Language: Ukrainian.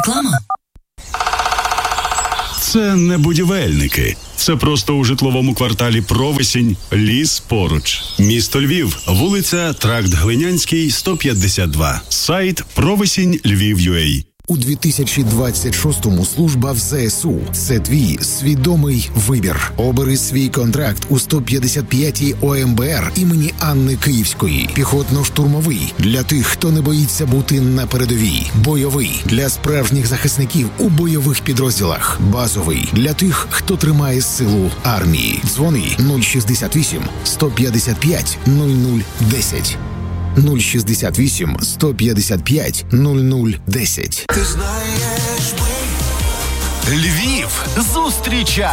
Реклама. Це не будівельники. Це просто у житловому кварталі Провесінь, ліс поруч. Місто Львів, вулиця Тракт Глинянський, 152. Сайт провесінь.lviv.ua. У 2026-му служба в ЗСУ – це твій свідомий вибір. Обери свій контракт у 155-й ОМБР імені Анни Київської. Піхотно-штурмовий – для тих, хто не боїться бути на передовій. Бойовий – для справжніх захисників у бойових підрозділах. Базовий – для тих, хто тримає силу армії. Дзвони 068 155 0010. 068 155 0010. Ти знаєш, Львів зустрічає